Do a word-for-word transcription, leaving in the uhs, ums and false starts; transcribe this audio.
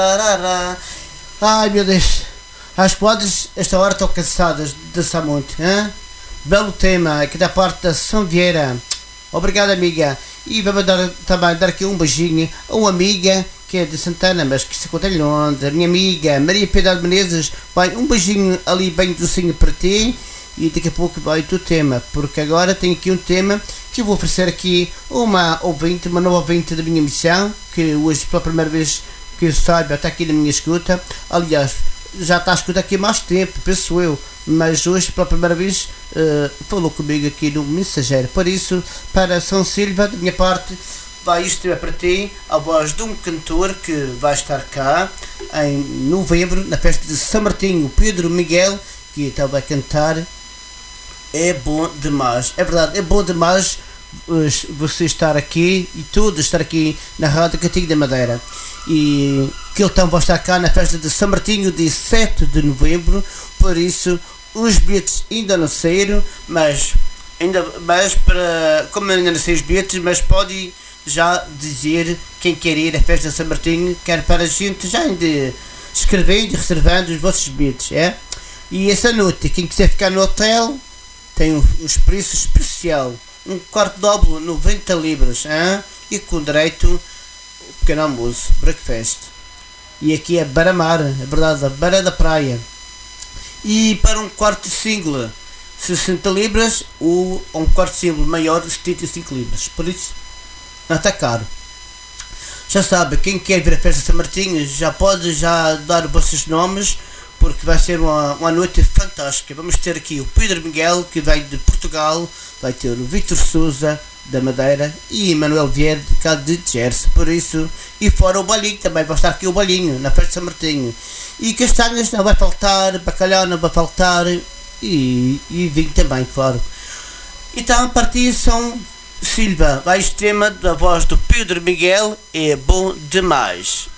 Arará. Ai meu Deus, as quadras esta hora estão cansadas de dançar muito, hein? Belo tema aqui da parte da São Vieira. Obrigado, amiga. E vamos dar, também dar aqui um beijinho a uma amiga que é de Santana, mas que se encontra em Londres, a minha amiga Maria Piedade Menezes. Vai, um beijinho ali bem docinho para ti. E daqui a pouco vai o teu tema, porque agora tenho aqui um tema que eu vou oferecer aqui a uma ouvinte, uma nova ouvinte da minha missão, que hoje pela primeira vez que eu saiba está aqui na minha escuta. Aliás, já está a escutar aqui há mais tempo, penso eu, mas hoje pela primeira vez uh, falou comigo aqui no mensageiro. Por isso, para São Silva, da minha parte, vai isto é para ti, a voz de um cantor que vai estar cá em novembro, na festa de São Martinho, Pedro Miguel, que estava a cantar. É bom demais, é verdade, é bom demais você estar aqui e todos estar aqui na Rádio Cantigo da Madeira. E que ele então vai estar cá na festa de São Martinho, dia sete de novembro. Por isso, os bilhetes ainda não saíram, mas, ainda, mas para, como ainda não saíram os bilhetes, mas pode já dizer quem quer ir à festa de São Martinho, quer para a gente já ainda escrevendo e reservando os vossos bilhetes, é? E essa noite, quem quiser ficar no hotel, tem uns preços especial, um quarto doble noventa libras, hein? E com direito ao pequeno almoço, breakfast. E aqui é Baramar, é verdade, a beira da praia. E para um quarto single, sessenta libras, ou um quarto single maior, setenta e cinco libras. Por isso, não está caro. Já sabe, quem quer vir à festa de São Martinho, já pode já dar os vossos nomes, porque vai ser uma, uma noite fantástica. Vamos ter aqui o Pedro Miguel, que vem de Portugal, vai ter o Vítor Souza, da Madeira, e Manuel Vieira, de cá de Jersey. Por isso, e fora o bolinho, também vai estar aqui o bolinho, na festa de São Martinho. E castanhas não vai faltar, bacalhau não vai faltar, e, e vinho também, claro. Então, a partir São Silva, vai este tema da voz do Pedro Miguel, é bom demais.